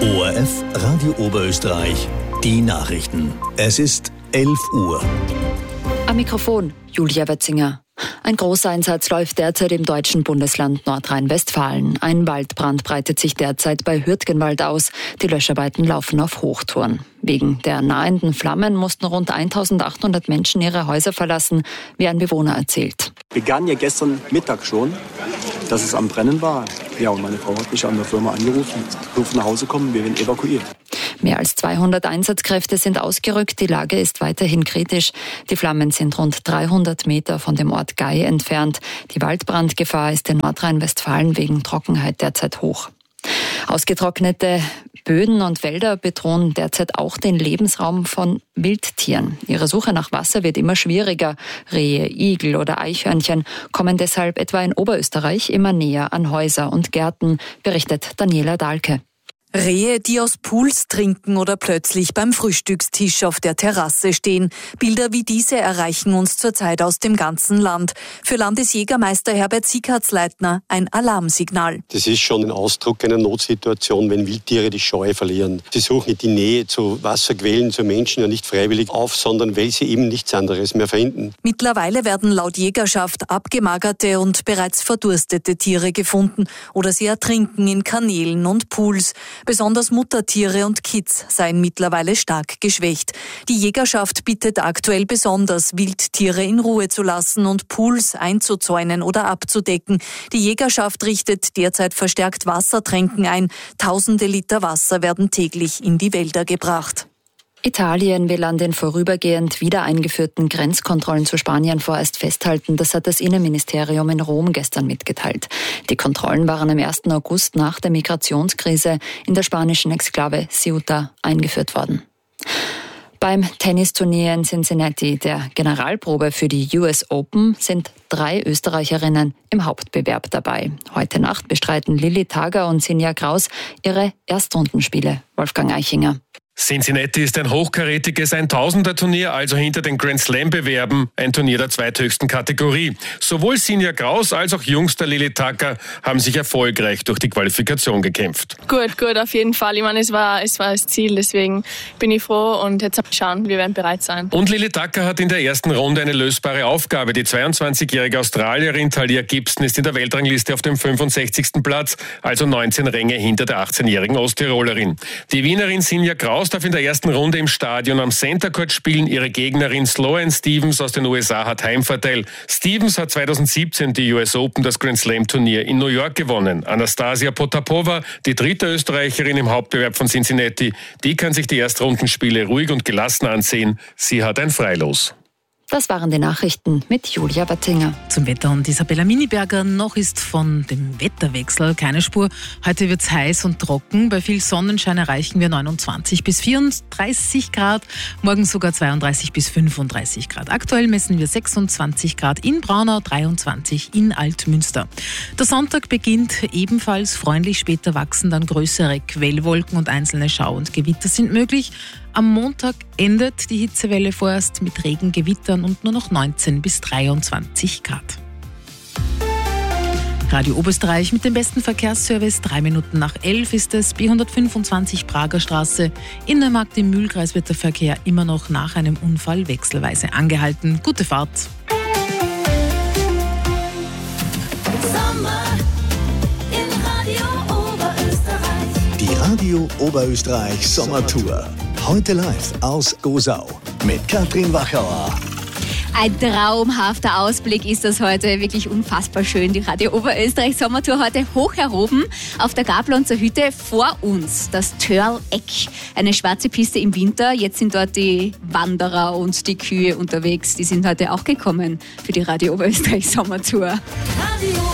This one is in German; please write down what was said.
ORF Radio Oberösterreich, die Nachrichten. Es ist 11 Uhr. Am Mikrofon Julia Wetzinger. Ein Großeinsatz läuft derzeit im deutschen Bundesland Nordrhein-Westfalen. Ein Waldbrand breitet sich derzeit bei Hürtgenwald aus. Die Löscharbeiten laufen auf Hochtouren. Wegen der nahenden Flammen mussten rund 1800 Menschen ihre Häuser verlassen, wie ein Bewohner erzählt. Begann ja gestern Mittag schon, dass es am Brennen war. Ja, und meine Frau hat mich an der Firma angerufen, durften nach Hause kommen, wir werden evakuiert. Mehr als 200 Einsatzkräfte sind ausgerückt. Die Lage ist weiterhin kritisch. Die Flammen sind rund 300 Meter von dem Ort Gay entfernt. Die Waldbrandgefahr ist in Nordrhein-Westfalen wegen Trockenheit derzeit hoch. Ausgetrocknete Böden und Wälder bedrohen derzeit auch den Lebensraum von Wildtieren. Ihre Suche nach Wasser wird immer schwieriger. Rehe, Igel oder Eichhörnchen kommen deshalb etwa in Oberösterreich immer näher an Häuser und Gärten, berichtet Daniela Dahlke. Rehe, die aus Pools trinken oder plötzlich beim Frühstückstisch auf der Terrasse stehen. Bilder wie diese erreichen uns zurzeit aus dem ganzen Land. Für Landesjägermeister Herbert Sieghardtsleitner ein Alarmsignal. Das ist schon ein Ausdruck einer Notsituation, wenn Wildtiere die Scheu verlieren. Sie suchen die Nähe zu Wasserquellen, zu Menschen ja nicht freiwillig auf, sondern weil sie eben nichts anderes mehr finden. Mittlerweile werden laut Jägerschaft abgemagerte und bereits verdurstete Tiere gefunden oder sie ertrinken in Kanälen und Pools. Besonders Muttertiere und Kids seien mittlerweile stark geschwächt. Die Jägerschaft bittet aktuell besonders, Wildtiere in Ruhe zu lassen und Pools einzuzäunen oder abzudecken. Die Jägerschaft richtet derzeit verstärkt Wassertränken ein. Tausende Liter Wasser werden täglich in die Wälder gebracht. Italien will an den vorübergehend wieder eingeführten Grenzkontrollen zu Spanien vorerst festhalten. Das hat das Innenministerium in Rom gestern mitgeteilt. Die Kontrollen waren am 1. August nach der Migrationskrise in der spanischen Exklave Ceuta eingeführt worden. Beim Tennisturnier in Cincinnati, der Generalprobe für die US Open, sind 3 Österreicherinnen im Hauptbewerb dabei. Heute Nacht bestreiten Lilly Tager und Sinja Kraus ihre Erstrundenspiele. Wolfgang Eichinger. Cincinnati ist ein hochkarätiges 1000er-Turnier, also hinter den Grand Slam-Bewerben ein Turnier der zweithöchsten Kategorie. Sowohl Sinja Kraus als auch jüngster Lilly Tager haben sich erfolgreich durch die Qualifikation gekämpft. Gut, auf jeden Fall. Ich meine, es war das Ziel, deswegen bin ich froh und jetzt schauen, wir werden bereit sein. Und Lilly Tager hat in der ersten Runde eine lösbare Aufgabe. Die 22-jährige Australierin Talia Gibson ist in der Weltrangliste auf dem 65. Platz, also 19 Ränge hinter der 18-jährigen Osttirolerin. Die Wienerin Sinja Kraus darf in der ersten Runde im Stadion am Center Court spielen. Ihre Gegnerin Sloane Stephens aus den USA hat Heimvorteil. Stephens hat 2017 die US Open, das Grand Slam Turnier in New York gewonnen. Anastasia Potapova, die dritte Österreicherin im Hauptbewerb von Cincinnati, die kann sich die Erstrundenspiele ruhig und gelassen ansehen. Sie hat ein Freilos. Das waren die Nachrichten mit Julia Wetzinger. Zum Wetter und Isabella Miniberger. Noch ist von dem Wetterwechsel keine Spur. Heute wird es heiß und trocken. Bei viel Sonnenschein erreichen wir 29 bis 34 Grad. Morgen sogar 32 bis 35 Grad. Aktuell messen wir 26 Grad in Braunau, 23 in Altmünster. Der Sonntag beginnt ebenfalls freundlich. Später wachsen dann größere Quellwolken und einzelne Schau- und Gewitter sind möglich. Am Montag endet die Hitzewelle vorerst mit Regen, Gewittern und nur noch 19 bis 23 Grad. Radio Oberösterreich mit dem besten Verkehrsservice. 3 Minuten nach 11 ist es. B125 Prager Straße. In Neumarkt im Mühlkreis wird der Verkehr immer noch nach einem Unfall wechselweise angehalten. Gute Fahrt. Die Radio Oberösterreich Sommertour. Heute live aus Gosau mit Katrin Wachauer. Ein traumhafter Ausblick ist das heute, wirklich unfassbar schön. Die Radio Oberösterreich Sommertour heute hoch erhoben auf der Gablonzer Hütte. Vor uns das Törl-Eck, eine schwarze Piste im Winter. Jetzt sind dort die Wanderer und die Kühe unterwegs. Die sind heute auch gekommen für die Radio Oberösterreich Sommertour.